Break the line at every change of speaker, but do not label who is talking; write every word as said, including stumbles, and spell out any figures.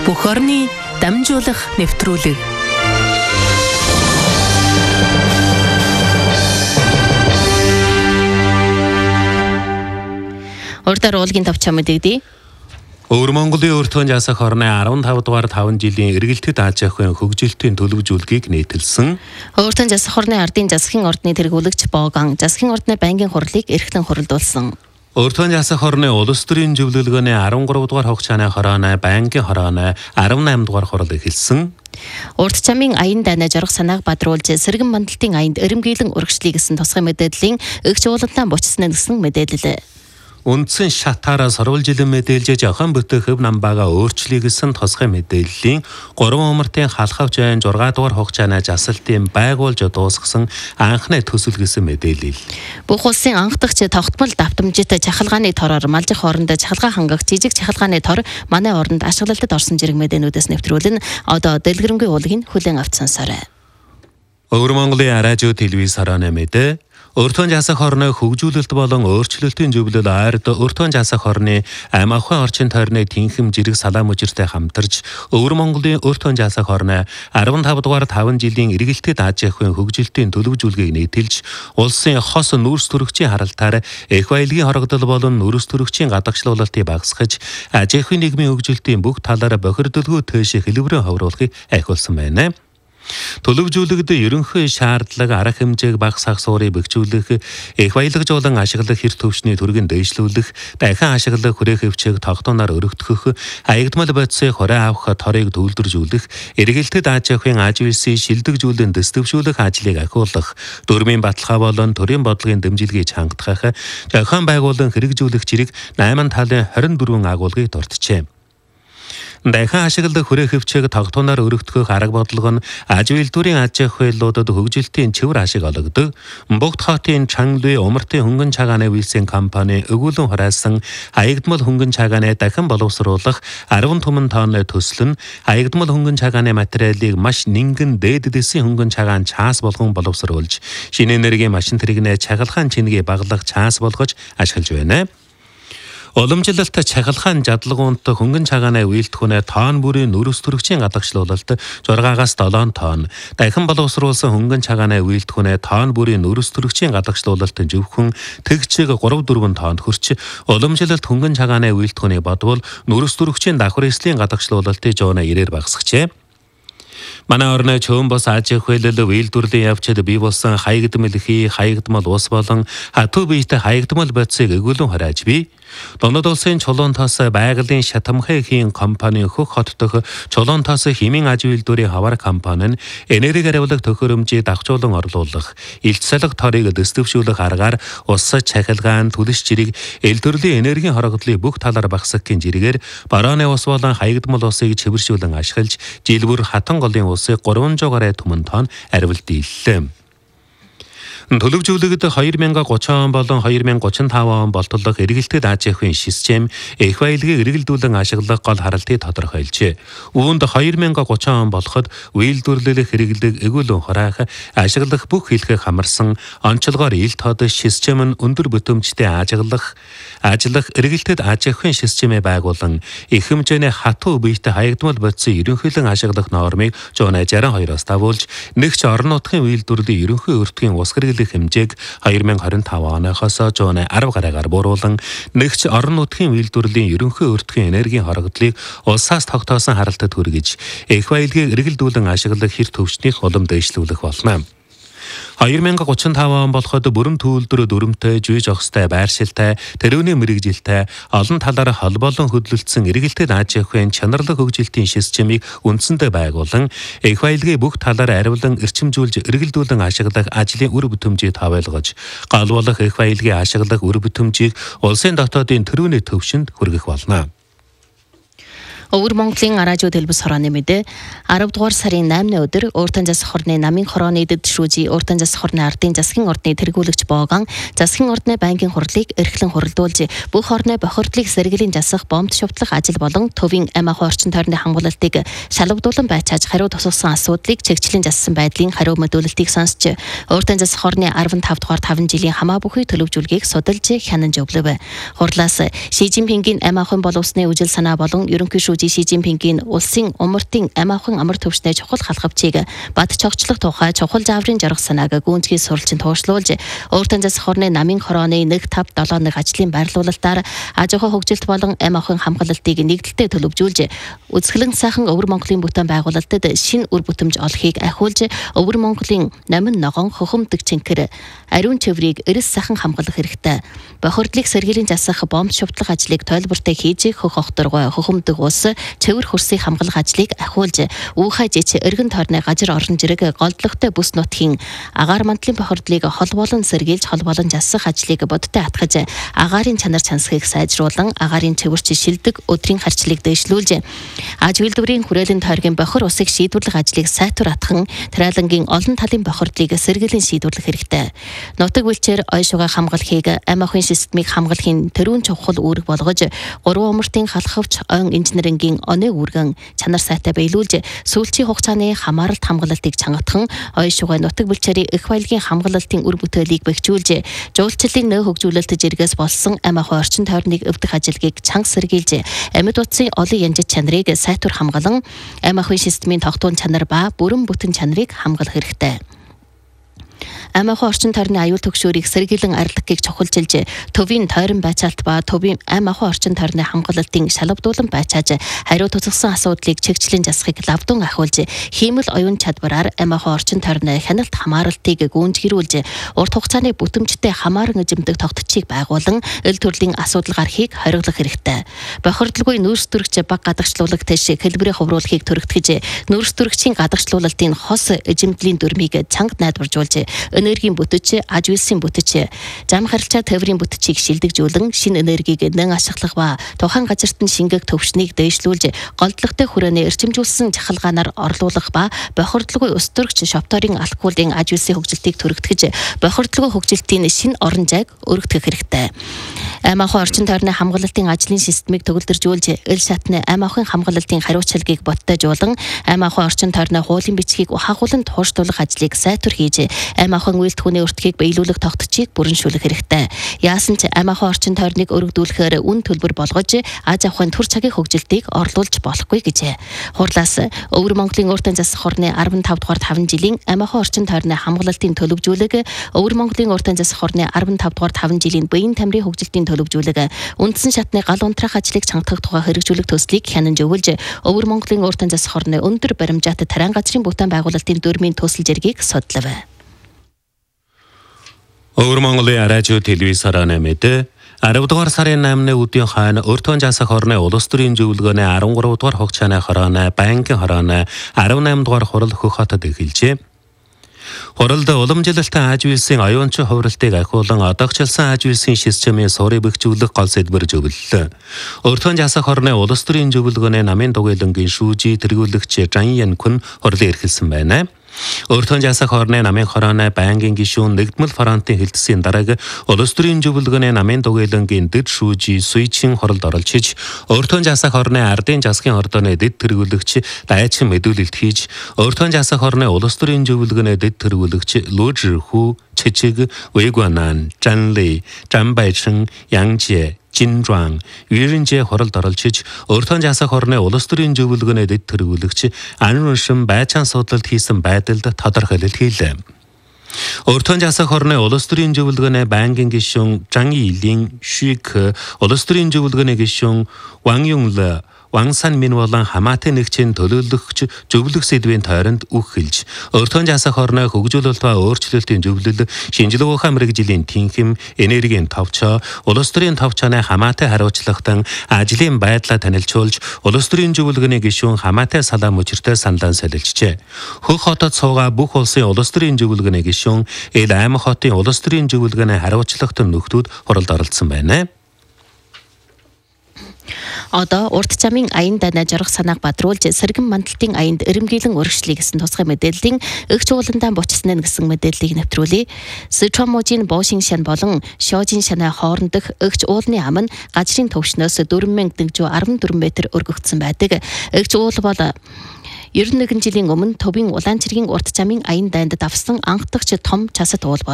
Бүх орны дамжуулах нэвтрүүлэг. Урдаар уулгийн тавчаа мэдэгдээ.
Өвөр Монголын өртгөн жасах орны арван тав дугаар таван жилийн эргэлтэд Аз ахуйн хөгжилтийн төлөвлөжүүлгийг нийтэлсэн.
Өртгөн жасах орны ардын засгийн ордны тэргүүлэгч Боган засгийн ордны байнгын хурлыг эрхлэн хуралдуулсан.
Өртгөн жасах орны улс төрийн зөвлөлгөөний арван гурав дугаар хугацааны хорооны байнгын хорооны арван найм дугаар хурал эхэлсэн.
Урд чамын аян дайна жаргах санааг бадруулж сэргэн мандалтын аянд эрэмгийлэн урагшлыг гэсэн тусгай мэдээллийн эгч ууландаа бочснаа гэсэн мэдээлэл.
Үндсэн шатаараа сурвалжилан мэдээлж зохион бүтээх хөв намбаага өөрчлөе гэсэн тусгай мэдээллийн гурван умартын халахавч айн зургаан дугаар хугацааны засалтын байгуулж дуусгасан анхны төсөл гэсэн мэдээлэл.
Бүх улсын анх дахь тогтмол давтамжит чахалгааны тороор малжих оронд чахалгаа хангах жижиг чахалгааны тор манай оронд ашиглалтад орсон зэрэг мэдээнүүдээс нэвтрүүлэн одоо дэлгэрэнгүй уулгийг хүлээн авч сонсоорой.
Өвөр Монголын радио телевиз хорооны мэдээ. Өртгөн жасах орны хөгжүүлэлт болон өөрчлөлтийн зөвлөл ард өртгөн жасах орны ам ахуйн орчин тойрны тэнхэм жирэг салаа мужиртай хамтарч Өвөр Монголын өртгөн жасах орны арван тав дугаар таван жилийн эргэлтэд Аз ахуйн хөгжилтийн төлөвлөжүүлгийг нийтэлж улсын хос нүүрс төрөгчийн харалтаар эх баялагын хорогдол болон нүүрс төрөгчийн гадагшлуулалтыг багасгаж Аз ахуйн нийгмийн хөгжилтийн бүх талаар бохирдолгүй тээш хэлбэрээр ховруулахыг ахиулсан байна. Төлөвлөжүүлэгт ерөнхий шаардлага арга хэмжээг багасгах суурийг бэхжүүлэх, эх баялагжуулан ашиглах хэр төвчний түргэн дээшлүүлэх, дахин ашиглах хүрээх хөвчийг тогтооноор өргөдгөх, аягдмал бодисыг хорой авах торыг төлөвлөжүүлэх, эргэлтэд Аз ахуйн аж үйлсийг шилдэгжүүлэн дэвшүүлэх ажлыг ахиулах, дөрмийн баталгаа болон төрийн бодлогын дэмжлэгийг хангах, зохион байгуулан хэрэгжүүлэх зэрэг найман талын хорин дөрвөн агуулгыг дурджээ. Дахин ашиглах хүрээх хөвчийг тогтооноор өргөдгөх арга бодлого нь аж үйлдвэрийн аж ахуйлуудад хөгжилтийн цэвэр ашиг олгодог. Богд хотын Чанглуй умартын хөнгөн цагааны үйлсийн компани өгүүлэн хураасан аягдмал хөнгөн цагааны дахин боловсруулах арван түмэн тонны төсөл нь аягдмал хөнгөн цагааны материалыг маш нингэн дээд дэсийн хөнгөн цагаан чаас болгон боловсруулж, шинэ энергийн машин тэрэгнээ чагалгаан чингээ баглах чаас болгож ашиглаж байна. Уламжлалт чагалгаан жадлагуунт хөнгөн цагааны үйлдвэрнээ тоон бүрийн нүүрс төрөгчийн гадагшлуулалт зургаагаас долоон тонн, дахин боловсруулсан хөнгөн цагааны үйлдвэрнээ тоон бүрийн нүүрс төрөгчийн гадагшлуулалт зөвхөн тэгчиг гурав дөрвөн тонн хүрч, уламжлалт хөнгөн цагааны үйлдвэрний бодвол нүүрс төрөгчийн давхар эслийн гадагшлуулалтыг жоо нэрээр багасгажээ. Манай орны чөөн бос аж ахуйлал үйлдвэрлэлийн явцад бий болсон хаягдмал хий, хаягдмал ус болон хатуу биетэй хаягдмал бодисыг өгүүлэн хурааж бий. Донод улсын Чулуунтаас байгалийн шатамхай хийн компани хөх хот дох Чулуунтаас химийн аж үйлдвэрийн хавар компани нь энерги хариулах төхөөрөмжийг давчуулан орлуулах, илт салхи торыг дэвшүүлэх аргаар ус, чахалгаан, түлш жирийг эл төрлийн энергийн хорогдлыг бүх талаар багасгахын зэрэгээр борооны ус болон хаягдмал усыг чивэршүүлэн ашиглаж жил бүр хатан голын усыг гурван жугаар түмэн тонн арвилт ийллээ. Төлөвжүүлэгт хоёр мянга гурван он болон хоёр мянга гурван тав он болтолох эргэлтэд Аз ахуйн систем эх баялагийг эргэлдүүлэн ашиглах гол харалтыг тодорхойлжээ. Үүнд хоёр мянга гурван он болоход үйлдвэрлэлэх хэрэглэг эгүүлэн хураах, ашиглах бүх хэлхэг хамарсан онцлогоор ил тод систем нь өндөр бүтэмжтэй ажиглах, ажиллах эргэлтэд Аз ахуйн системээ байгуулан их хэмжээний хатуу биетэй хаягдмал бодисыг ерөнхийлөн ашиглах нормыг зуун шаран хоёроос давуулж, нэгч орон нутгийн үйлдвэрлэлийн ерөнхий өртгийн ус хэмжээг хоёр мянга харин тав оноохоос зуун арав гараагаар бууруулан нэгч орон нутгийн үйлдвэрлэлийн ерөнхий өртгийн энергийн хорогдлыг улсаас тогтоосон харалтад хүргэж эх баялагийг эргэлдүүлэн ашиглах хэр төвчнийх улам дээшлүүлэх болно. хоёр мянга гурван тав он болоход бүрэн төлөвлөлтөөр дүрмтэй, жүйж огстой, байршилтай, тэрүүний мэрэгжилтэй, олон талаараа холбоолон хөдөлгдсөн эргэлтэд Аз ахуйн чанарлаг хөгжилтийн системийг үндсэндээ байгуулан эх баялагийг бүх талаар ариулан эрчимжүүлж эргэлдүүлэн ашиглах ажлын үр бүтэмжийг тавайлгаж, гол болох эх баялагийг ашиглах үр бүтэмжийг улсын дотоодын тэрүүний төвшөнд хүргэх болно.
Өвөр Монголын радио телевиз хорооны мэдээ арав дугаар сарын наймны өдөр Өртгөн жасах орны намын хорооны дэд шүүжи Өртгөн жасах орны ардын засгийн ордны тэргүүлэгч Боган засгийн ордны байнгын хурлыг эрхлэн хуралдуулж бүх орны бохирдлыг сэргэлийн жасах, бомб шувтлах ажил болон төвийн ам ахуй орчин тойрны хамгаалалтыг шалгадуулан байцааж хариу тусгасан асуудлыг чигчлэн жассан байдлын хариу мэдүүлэлтийг сонсч Өртгөн жасах орны арав тав дугаар таван жилийн хамаа бүхий төлөвжүүлгийг судалж хянан зөвлөв. Хурлаас Ши Жинпингийн ам ахуйн боловсны үжил санаа болон ерөнхий шүүжи Ши Жинпингийн улсын умартын амь ахуйн амар төвчний чухал халхавчийг бат чогчлох тухай чухал зааврын жаргах санааг гүнзгий сурвалжин туушлуулж, өөртөө засах хорны намын хорооны нэг тавь долоо нэг ажлын байрлуулалтаар аж ахуй хөгжилт болон амь ахуйн хамгаалалтыг нэгдэлтэй төлөвжүүлж, үзэсгэлэн сайхан Өвөр Монголын бүтээн байгуулалтад шинэ үр бүтэмж олохыг ахиулж, Өвөр Монголын намин ногоон хөхөмдөг чинкэр ариун чөврийг эрс сайхан хамгаалах хэрэгтэй. Бохирдлыг сэргийлэн засах бомб шувтлах ажлыг тойлбортой хийж, хөх охторгой хөхөмдөг ус цэвэр хөрсийг хамгаалах ажлыг ахиулж, үүхай жич эргэн тойрны гажир орон жирэг голдлогтой бүс нутгийн агаар мандлын бохирдлыг холбоолон сэргийлж, холбоолон засах ажлыг бодтой атгаж, агаарын чанар чансхийг сайжруулан, агаарын цэвэрч шилдэг өдрийн харчлыг дэвшлүүлж, аж үйлдвэрийн хүрээлэн тойргийн бохир усыг шийдвэрлэх ажлыг сайтар атхан, тариалангийн олон талын бохирдлыг сэргийлэн шийдвэрлэх хэрэгтэй. Нутаг бүлчээр ой шугай хамгаалахыг амь ахуйн системийг хамгаалахын төрүүн чухал үүрэг болгож, гурван умартын халахвч ойн инженерингийн оны үүргэн чанар сайтай биелүүлж, сүүлчийн хугацааны хамааралт хамгаалалтыг чангатхан, ой шугай нутаг бүлчээрийн их баялагын хамгаалалтын үр бүтээлийг бэхжүүлж, жуулчлалын нөө хөгжүүлэлт жиргээс болсон амь ахуй орчин тойрныг өвдөх ажилгийг чанга сэргийлж, амьд утсын олон янжит чанарыг сайтар хамгаалан, амь ахуйн системийн тогтуун чанар ба бүрэн бүтэн чанарыг хамгаалах хэрэгтэй. Амь ахуй орчин тойрны аюул төгшөөрийг сэргийлэн арилгахыг чухалчилж, төвийн тойрон байцаалт ба төвийн амь ахуй орчин тойрны хамгаалалтын шалгадуулан байцааж, хариу тусгасан асуудлыг чигчлэн засахыг лавдун ахиулж, хиймэл оюун чадвараар амь ахуй орчин тойрны хяналт хамааралтыг гүйцгэрүүлж, урт хугацааны бүтэмжтэй хамааран эзэмдэг тогтцыг байгуулан, эл төрлийн асуудал гарахыг хориглох хэрэгтэй. Бохирдлгүй нүүрс төрөгч баг гадагшлуулах тэш хэлбэрийн хувруулахыг төрөгтгөж, нүүрс төрөгчийн гадагшлуулалтын хос эзэмдлийн дүрмийг чангад найдваржуулж, энергийн бүтэц, аж үйлсийн бүтэц, зам харилцаа тээврийн бүтцийг шилдэгжүүлэн, шинэ энергийг нэн ашиглах ба тухайн газарт нь шингэх төвшнийг дээшлүүлж, голдлогтой хүрээний эрчимжүүлсэн чахалгаанаар орлуулах ба бохирдлгүй ус төрөгч шовторын алкоголын аж үйлсийн хөгжилтийг төрөгтгөж, бохирдлгүй хөгжилтийн шинэ орон зайг өргөдгөх хэрэгтэй. Амь ахуй орчин тойрны хамгаалалтын ажлын системийг төгөлдржүүлж, эл шатны амь ахуйн хамгаалалтын хариуцлагыг бодтойжуулан, амь ахуй орчин тойрны хуулийн бичгийг ухаагуулан тууштуулах ажлыг сайтар хийж, амь ахуйн үйлдвэрийн өртгийг биелүүлэх тогтцыг бүрэншүүлэх хэрэгтэй. Яасан ч амь ахуй орчин тойрныг өргөдүүлэхээр үн төлбөр болгож, аж ахуйн түр цагийн хөгжилтийг орлуулж болохгүй гэжээ. Хурлаас Өвөр Монголын өөртөө засах хорны арван тав дугаар таван жилийн амь ахуй орчин тойрны хамгаалалтын төлөвжүүлэг, Өвөр Монголын өөртөө засах хорны арван тав дугаар таван жилийн биеийн тамирын хөгжилтийн төлөвжүүлэг, үндсэн шатны гал унтраах ажлыг чангатгах тухай хэрэгжүүлэх төслийг хянан зөвлөж, Өвөр Монголын өөртөө засах хорны өндөр баримжаатай тариан газрын бүтээн байгуулалтын дүрмийн төсөл зэргийг судлав.
Өвөр Монголын радио телевизээр нэмээд арав дугаар сарын наймны өдийн хойно өөртөө засах хорны улс төрийн зөвлөгөөний арван гурав дугаар хугацааны хорооны банкын хорооны арав найм дугаар хурал Хөх хотод эхэлжээ. Хуралд уламжлалтын аж үйлсийн оюунчин хувиралтыг ахиулан одоогчлсан аж үйлсийн системийн суурийг бэхжүүлэх гол сэдвэр зөвлөлөө. Өөртөө засах хорны улс төрийн зөвлөгөөний намын дугуйлангийн шүүжи тэргүүлэгч Жан Ян Күн хурлыг эрхэлсэн байна. Өөртөө засах хорны намын хорооны банкын гишүүн нэгдмэл фронтын хэлтсийн дарааг улс төрийн зөвлөгөөний намын дугуйлангийн дэд шүүжи Суйчин хоролд оролцож, өөртөө засах хорны ардын засгийн ордооны дэд тэргүүлэгч Дайчин мэдүүлэлт хийж, өөртөө засах хорны улс төрийн зөвлөгөөний дэд тэргүүлэгч Лу Зhihу, Чичиг, Вэйгуанан, Жанли, Жанбайчин, Янжэ, Жинжуан, Юринжэ хоролд оролцож, өөртөө засах хорны улс төрийн зөвлөгөөний дэд тэргүүлэгч Анруншин байцаан судлалт хийсэн байдалд тодорхойлолт хийлээ. Өөртөө засах хорны улс төрийн зөвлөгөөний банкын гишүүн Жан Илийн Шик, улс төрийн зөвлөгөөний гишүүн Ван Юнглэ, Ван Сан Мин болон хамаатай нэгжийн төлөөлөгч зөвлөх сэдвийн тойронд үг хэлж, өөртөө засах хорны хөгжүүлэлт ба өөрчлөлтийн зөвлөл, шинжилгээ ухаан мэргэжлийн тэнхим, энергийн товчоо, улс төрийн товчооны хамаатай хариуцлагатан ажлын байдлаа танилцуулж, улс төрийн зөвлөгөөний гишүүн хамаатай салаа мөчөртэй сандаан солилжжээ. Хөх хотод суугаа бүх улсын улс төрийн зөвлөгөөний гишүүн Эл аймаг хотын улс төрийн зөвлөгөөний хариуцлагатан нөхдүүд хуралд оролцсон байна.
Одоо урт замын аян дайна жаргах санааг бадруулж, сэргэн мандалтын аянд эрэмгийлэн урагшлыг гэсэн тусгай мэдээллийн эгч ууландаа бочснаа гэсэн мэдээллийг нэвтрүүлээ. Сычуан мужийн Боошин шан болон Шожин шанаа хооронд дэх эгч уулны ам нь газрын төвшнөөс дөрвөн мянга арван дөрвөн метр өргөгдсөн байдаг. Эгч уул бол ер нэгэн жилийн өмнө төвийн Улаанчиргийн урт замын аян дайнд давсан анхдагч том часад уул